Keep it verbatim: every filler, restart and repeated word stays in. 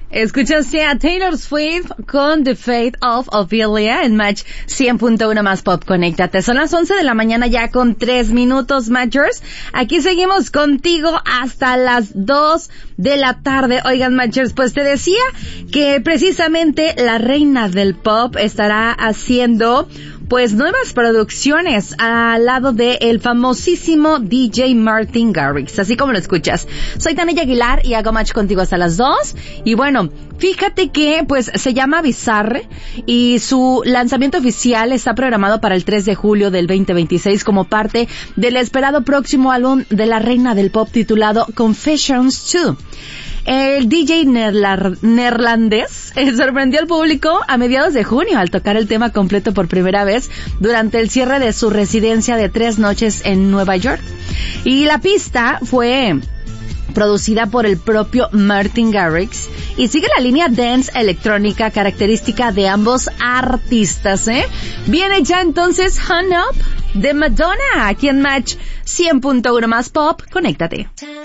Escuchaste a Taylor Swift con The Fate of Ophelia en Match cien punto uno más Pop. Conéctate. Son las once de la mañana ya con tres minutos, Matchers. Aquí seguimos contigo hasta las dos de la tarde. Oigan, Matchers, pues te decía que precisamente la reina del pop estará haciendo pues nuevas producciones al lado de el famosísimo D J Martin Garrix, así como lo escuchas. Soy Tania Aguilar y hago match contigo hasta las dos. Y bueno, fíjate que pues se llama Bizarre y su lanzamiento oficial está programado para el tres de julio del veinte veintiséis como parte del esperado próximo álbum de la reina del pop titulado Confessions dos. El D J neerlar- neerlandés eh, sorprendió al público a mediados de junio al tocar el tema completo por primera vez durante el cierre de su residencia de tres noches en Nueva York. Y la pista fue producida por el propio Martin Garrix y sigue la línea dance electrónica característica de ambos artistas, ¿eh? Viene ya entonces Hung Up de Madonna aquí en Match cien punto uno más Pop. Conéctate.